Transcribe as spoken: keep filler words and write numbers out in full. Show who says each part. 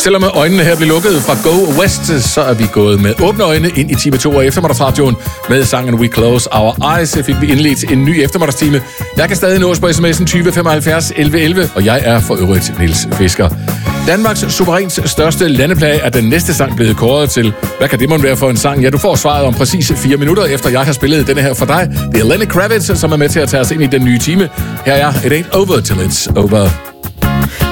Speaker 1: Selvom øjnene her blev lukket fra Go West, så er vi gået med åbne øjne ind i time to af eftermiddagsradioen. Med sangen We Close Our Eyes fik vi indledt en ny eftermiddagstime. Jeg kan stadig nås på sms'en tyve femoghalvfjerds elleve elleve, og jeg er for øvrigt Niels Fisker. Danmarks suverænt største landeplage er den næste sang blevet kåret til. Hvad kan det måtte være for en sang? Ja, du får svaret om præcis fire minutter, efter jeg har spillet denne her for dig. Det er Lenny Kravitz, som er med til at tage os ind i den nye time. Her er It Ain't Over Till It's Over.